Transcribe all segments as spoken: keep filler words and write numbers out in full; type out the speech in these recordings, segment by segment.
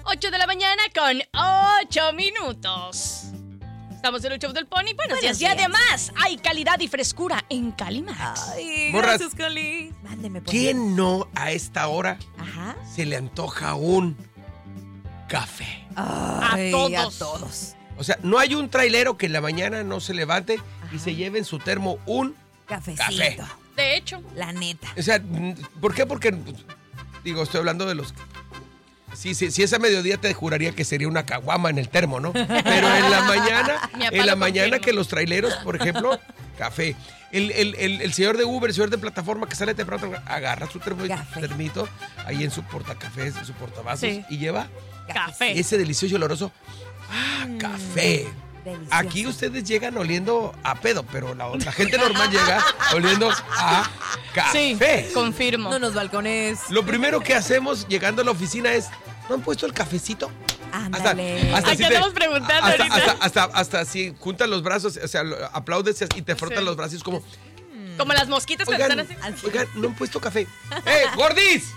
ocho de la mañana con ocho minutos. Estamos en el show del Pony. Buenos días. Y además hay calidad y frescura en Calimax. Ay, Morras, gracias, Cali. Mándeme, por ¿quién no a esta hora Ajá. se le antoja un café? Ay, A todos. A todos. O sea, no hay un trailero que en la mañana no se levante y se lleve en su termo un Cafecito. café. De hecho, La neta. O sea, ¿por qué? Porque, digo, estoy hablando de los... Si, si, si es a mediodía te juraría que sería una caguama en el termo, ¿no? Pero en la mañana, Mi papá en la lo mañana confirma. que los traileros, por ejemplo, café. El, el, el, el señor de Uber, el señor de plataforma que sale temprano, agarra su termo, Café. termito ahí en su portacafés, en su portavasos Sí. y lleva café. ese delicioso y oloroso ah, café. Delicioso. Aquí ustedes llegan oliendo a pedo, pero la, la gente normal llega oliendo a Sí, café. confirmo. No nos balcones. Lo primero que hacemos llegando a la oficina es, ¿no han puesto el cafecito? Ándale. Aquí así andamos preguntando hasta, ahorita. hasta, hasta, hasta así juntan los brazos, o sea, lo- aplaudes y te frotan Sí. los brazos como, Como las mosquitas que oigan, están así. oigan, no han puesto café. ¡Eh, Gordis!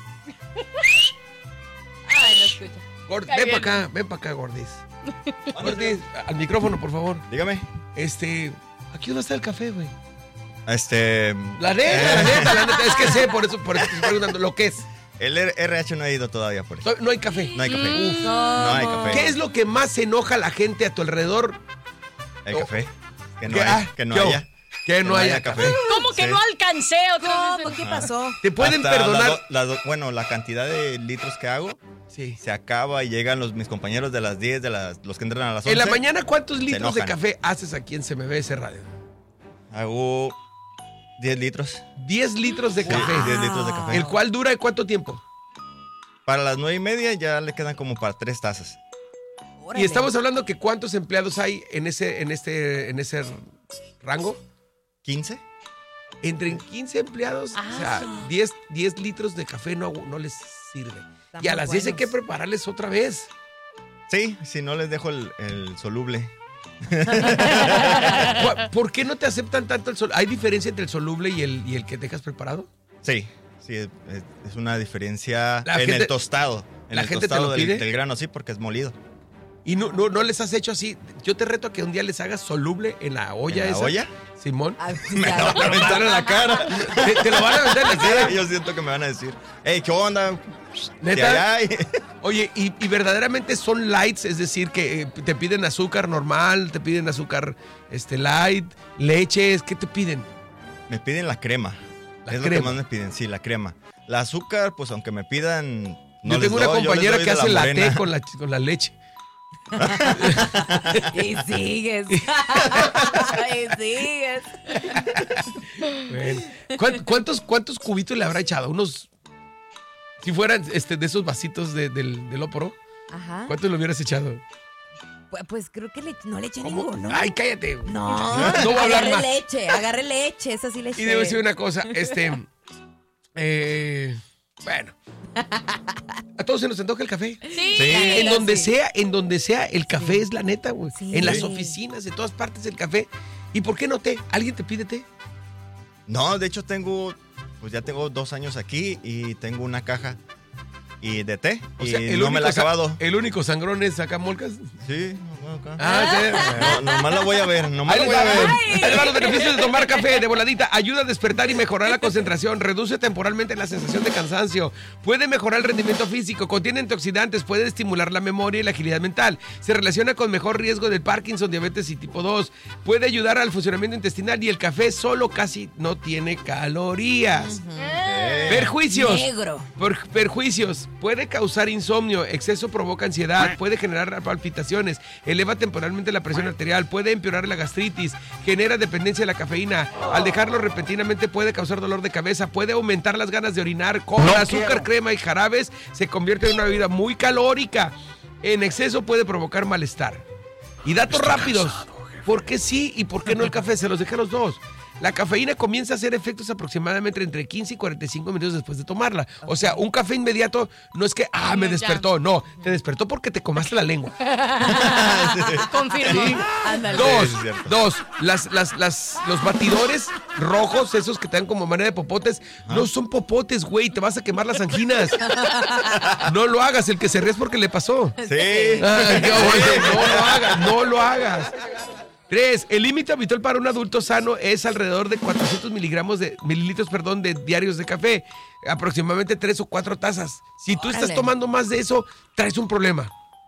Ay, no escucha. Gord- Cae ven bien. para acá, ven para acá, Gordis. Gordis, al micrófono, por favor. Dígame. Este, aquí dónde está el café, güey. Este. La neta, la neta, la neta, es que sé, por eso, por eso te estoy preguntando lo que es. El R H no ha ido todavía por eso. No hay café. No hay café. Uf. No hay café. ¿Qué es lo que más enoja a la gente a tu alrededor? El café. Que no, ¿Qué? hay, Ah, que no yo. haya. Que no haya café. ¿Cómo que Sí. no alcancé otra ¿Cómo? vez? ¿Qué pasó? ¿Te pueden Hasta perdonar? la do- la do- bueno, la cantidad de litros que hago Sí. se acaba y llegan los, mis compañeros de las diez, de las, los que entran a las once. En la mañana, ¿cuántos litros de enojan. café haces aquí en C M B S Radio? Hago diez litros. diez litros de Sí, café. diez litros de café. ¿El cual dura cuánto tiempo? Para las nueve y media ya le quedan como para tres tazas. Órale. Y estamos hablando que cuántos empleados hay en ese, en este, en ese rango. ¿quince? Entre quince empleados, o sea, Ah. diez, diez litros de café no, no les sirve. Están Y a muy las diez hay que buenos. prepararles otra vez. Sí, si no les dejo el, el soluble. ¿Cu- ¿Por qué no te aceptan tanto el sol? ¿Hay diferencia entre el soluble y el, y el que dejas preparado? Sí, sí, es, es- es una diferencia La en gente- el tostado. En ¿la el gente te tostado lo del, pide? del grano, sí, porque es molido. Y no, no, no les has hecho así. Yo te reto a que un día les hagas soluble en la olla ¿En la esa. olla? Simón. Ah, sí, Me ya. lo van a aventar en la cara. ¿Te, te lo van a vender en la cara? Yo siento que me van a decir, hey, ¿qué onda? ¿Neta? Sí, ay, ay. Oye, y, y verdaderamente son lights, es decir, que eh, te piden azúcar normal, te piden azúcar este light, leches, ¿qué te piden? Me piden la crema. La es crema. lo que más me piden, sí, la crema. La azúcar, pues aunque me pidan... no yo les tengo una doy, yo les compañera doy que de hace la morena. té con la, con la leche. Y sigues. Y sigues. Bueno, ¿cuán- ¿cuántos, ¿Cuántos cubitos le habrá echado? Unos... Si fueran este, de esos vasitos de- del, del óporo, Ajá. ¿cuántos le hubieras echado? Pues, pues creo que le- no le eché ¿Cómo? ninguno. Ay, cállate. No, No voy a hablar agarré más. leche, agarré leche, esa sí le eché. Y debo decir una cosa, este... eh, bueno. A todos se nos antoja el café. Sí. Sí. En donde sí. sea, en donde sea, el café es la neta, güey. Sí. En las Sí. oficinas, en todas partes el café. ¿Y por qué no té? ¿Alguien te pide té? No, de hecho tengo, pues ya tengo dos años aquí y tengo una caja y de té O y sea, el no me la he sa- acabado. El único sangrón es acá molcas. Sí, no, acá. Ah, sí. No, nomás la voy a ver, nomás Ahí la les voy a va, ver. ahí les van los beneficios de tomar café de voladita. Ayuda a despertar y mejorar la concentración. Reduce temporalmente la sensación de cansancio. Puede mejorar el rendimiento físico. Contiene antioxidantes. Puede estimular la memoria y la agilidad mental. Se relaciona con mejor riesgo del Parkinson, diabetes y tipo dos. Puede ayudar al funcionamiento intestinal y el café solo casi no tiene calorías. Eh, Perjuicios. Negro. Per- perjuicios. Puede causar insomnio. Exceso provoca ansiedad. Puede generar palpitaciones. Eleva temporalmente la presión arterial. Puede empeorar la gastritis. Genera dependencia de la cafeína. Al dejarlo repentinamente puede causar dolor de cabeza. Puede aumentar las ganas de orinar. Con azúcar, crema y jarabes se convierte en una bebida muy calórica. En exceso puede provocar malestar. Y datos rápidos. ¿Por qué sí y por qué no el café? Se los dejé a los dos. La cafeína comienza a hacer efectos aproximadamente entre quince y cuarenta y cinco minutos después de tomarla. O sea, un café inmediato no es que, ah, me despertó. No, te despertó porque te comaste la lengua. Confirmo. Sí. Dos, dos, las, las, las, los batidores rojos, esos que te dan como manera de popotes, ¿Ah? no son popotes, güey, te vas a quemar las anginas. No lo hagas, el que se ríe es porque le pasó. Sí. Ay, no, oye, no lo hagas, no lo hagas. Tres, el límite habitual para un adulto sano es alrededor de cuatrocientos miligramos de, mililitros perdón, de diarios de café, aproximadamente tres o cuatro tazas. Si tú Órale. estás tomando más de eso, traes un problema.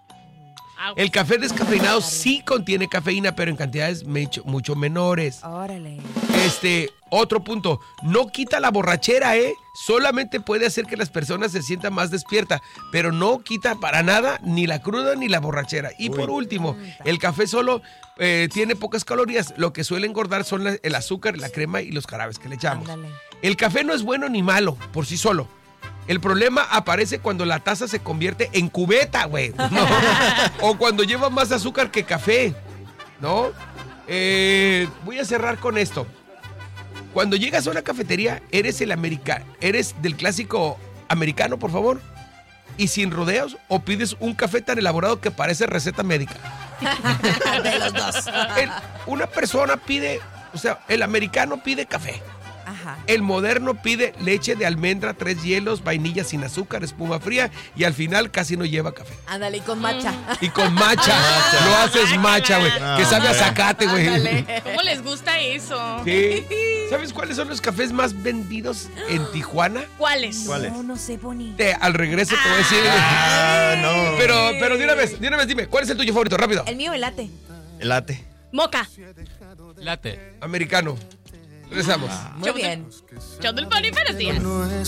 El café descafeinado sí contiene cafeína, pero en cantidades mucho, mucho menores. Órale. Este, otro punto, no quita la borrachera, ¿eh? Solamente puede hacer que las personas se sientan más despiertas, pero no quita para nada ni la cruda ni la borrachera. Y Uy. por último, el café solo eh, tiene pocas calorías. Lo que suele engordar son la- el azúcar, la crema y los jarabes que le echamos. Ándale. El café no es bueno ni malo por sí solo. El problema aparece cuando la taza se convierte en cubeta, güey. ¿No? O cuando lleva más azúcar que café, ¿no? Eh, voy a cerrar con esto. Cuando llegas a una cafetería, eres el americano, eres del clásico americano, por favor, y sin rodeos, o pides un café tan elaborado que parece receta médica. De los dos. El- una persona pide, o sea, el americano pide café. Ajá. El moderno pide leche de almendra, tres hielos, vainilla sin azúcar, espuma fría y al final casi no lleva café. Ándale, y con matcha. Y con matcha, lo haces matcha, güey, No, que sabe a hombre. zacate, güey. Ándale. ¿Cómo les gusta eso? Sí. ¿Sabes cuáles son los cafés más vendidos en Tijuana? ¿Cuáles? ¿Cuál es? No, no sé, Bonnie. Te- al regreso te voy a decir. Ah, no. Pero, pero de una vez, de una vez dime, ¿cuál es el tuyo favorito? Rápido. El mío, el latte. El latte. Moca. Late. Americano. Regresamos. Muy bien. Show del Pony, buenos días.